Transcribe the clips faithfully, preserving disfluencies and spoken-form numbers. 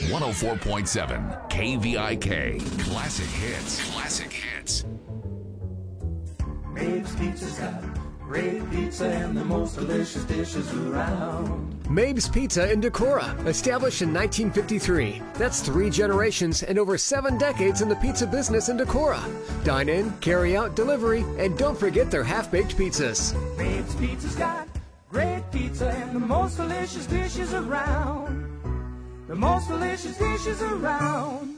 one oh four point seven K V I K. Classic hits. Classic hits. Maeve's Pizza's got great pizza and the most delicious dishes around. Maeve's Pizza in Decorah, established in nineteen fifty-three. That's three generations and over seven decades in the pizza business in Decorah. Dine in, carry out, delivery, and don't forget their half-baked pizzas. Maeve's Pizza's got great pizza and the most delicious dishes around. The most delicious dishes around.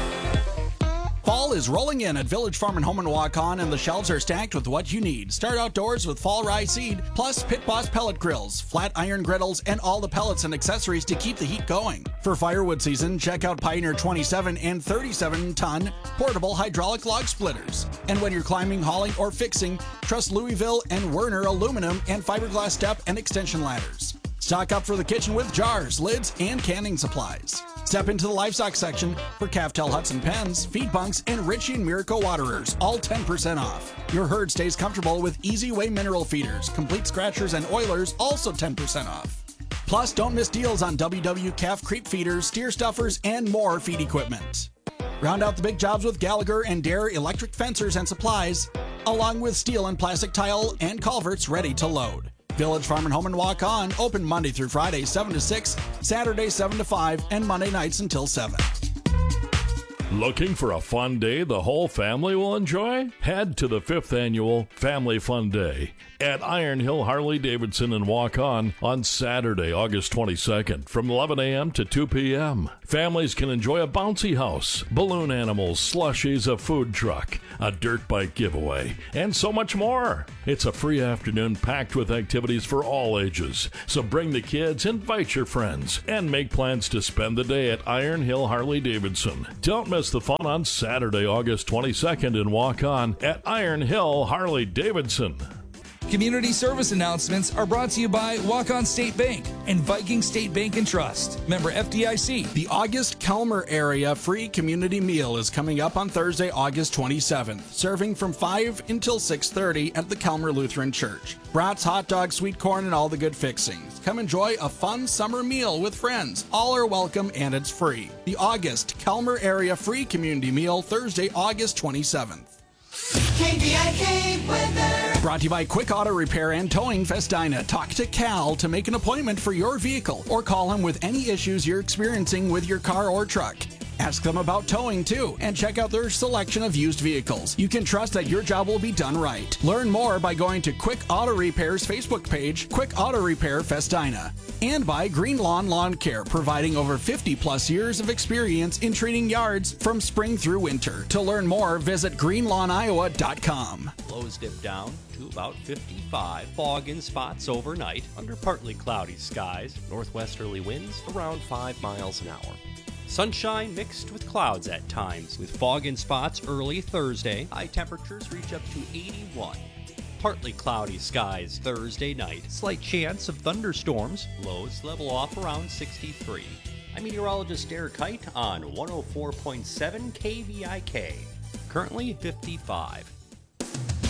Fall is rolling in at Village Farm and Home in Waukon, and the shelves are stacked with what you need. Start outdoors with fall rye seed, plus Pit Boss pellet grills, flat iron griddles, and all the pellets and accessories to keep the heat going. For firewood season, check out Pioneer twenty-seven and thirty-seven ton portable hydraulic log splitters. And when you're climbing, hauling, or fixing, trust Louisville and Werner aluminum and fiberglass step and extension ladders. Stock up for the kitchen with jars, lids, and canning supplies. Step into the livestock section for Caftel Hudson pens, feed bunks, and Ritchie and Miracle waterers, all ten percent off. Your herd stays comfortable with Easy Way mineral feeders, complete scratchers, and oilers, also ten percent off. Plus, don't miss deals on W W calf creep feeders, steer stuffers, and more feed equipment. Round out the big jobs with Gallagher and Dare electric fencers and supplies, along with steel and plastic tile and culverts ready to load. Village Farm and Home and Walk On, open Monday through Friday, seven to six, Saturday, seven to five, and Monday nights until seven. Looking for a fun day the whole family will enjoy? Head to the fifth Annual Family Fun Day at Iron Hill Harley-Davidson and Walk On on Saturday, August twenty-second from eleven a.m. to two p.m. Families can enjoy a bouncy house, balloon animals, slushies, a food truck, a dirt bike giveaway, and so much more. It's a free afternoon packed with activities for all ages. So bring the kids, invite your friends, and make plans to spend the day at Iron Hill Harley-Davidson. Don't miss the fun on Saturday, August twenty-second in Walk On at Iron Hill Harley-Davidson. Community service announcements are brought to you by Walk-On State Bank and Viking State Bank and Trust. Member F D I C. The August Kelmer area free community meal is coming up on Thursday, August twenty-seventh, serving from five until six thirty at the Kelmer Lutheran Church. Brats, hot dogs, sweet corn, and all the good fixings. Come enjoy a fun summer meal with friends. All are welcome and it's free. The August Kelmer area free community meal, Thursday, August twenty-seventh. K V I K weather. Brought to you by Quick Auto Repair and Towing Festina. Talk to Cal to make an appointment for your vehicle or call him with any issues you're experiencing with your car or truck. Ask them about towing too and check out their selection of used vehicles. You can trust that your job will be done right. Learn more by going to Quick Auto Repair's Facebook page, Quick Auto Repair Festina. And by Green Lawn Lawn Care, providing over fifty plus years of experience in treating yards from spring through winter. To learn more, visit green lawn iowa dot com. Lows dip down to about fifty-five. Fog in spots overnight under partly cloudy skies. Northwesterly winds around five miles an hour. Sunshine mixed with clouds at times, with fog in spots early Thursday. High temperatures reach up to eighty-one. Partly cloudy skies Thursday night. Slight chance of thunderstorms. Lows level off around sixty-three. I'm meteorologist Derek Kite on one oh four point seven K V I K. Currently fifty-five.